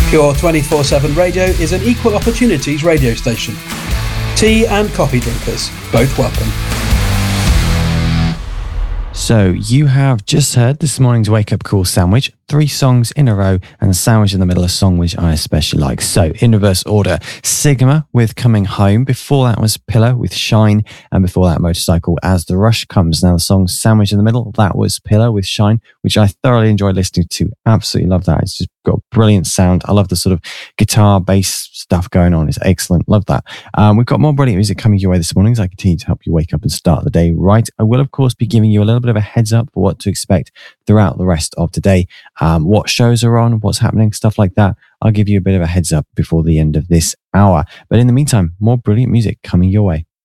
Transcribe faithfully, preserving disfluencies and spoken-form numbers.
Pure twenty-four seven Radio is an equal opportunities radio station. Tea and coffee drinkers, both welcome. So you have just heard this morning's Wake Up Call sandwich, three songs in a row, and a sandwich in the middle, a song which I especially like. So in reverse order, Sigma with Coming Home. Before that was Pillar with Shine, and before that Motorcycle As the Rush Comes. Now the song Sandwich in the Middle, that was Pillar with Shine, which I thoroughly enjoyed listening to. Absolutely love that. It's just got a brilliant sound. I love the sort of guitar, bass stuff going on. It's excellent. Love that. Um, we've got more brilliant music coming your way this morning as I continue to help you wake up and start the day right. I will, of course, be giving you a little bit of a heads up for what to expect throughout the rest of today. Um, what shows are on, what's happening, stuff like that. I'll give you a bit of a heads up before the end of this hour. But in the meantime, more brilliant music coming your way.